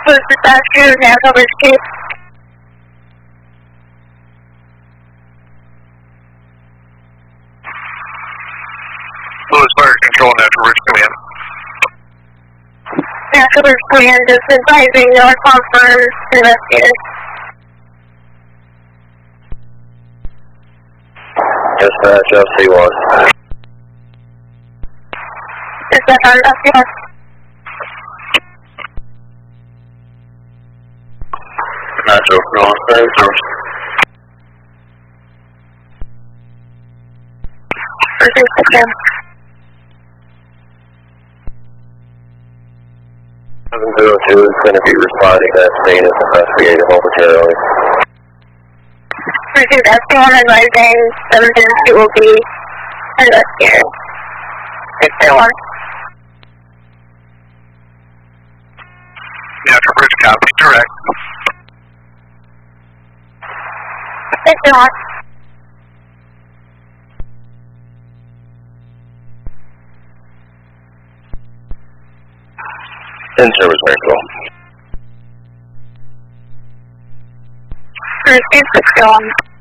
Post dispatcher, now cover escape. Lewis Fire Control, Natural Ridge Command. Natural Ridge Command, just advising North confirm investigator. Dispatch FC1. Dispatch on investigator. Metro North Center. Pursuit system. 702 is going to be responding to that scene as investigated momentarily. Pursuit FC1 advising 702 will be investigated. 601. Natural Ridge copy, direct. 601. In-service Metro. Pursuit 601.